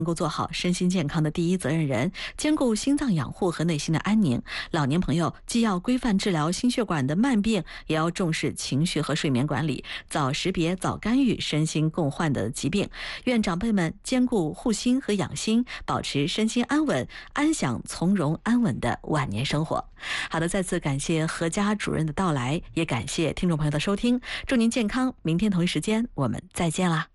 能够做好身心健康的第一责任人，兼顾心脏养护和内心的安宁。老年朋友既要规范治疗心血管的慢病，也要重视情绪和睡眠管理，早识别、早干预身心共患的疾病。愿长辈们兼顾护心和养心，保持身心安稳，安享从容安稳的晚年生活。好的，再次感谢何家主任的到来，也感谢听众朋友的收听，祝您健康。明天同一时间我们再见啦。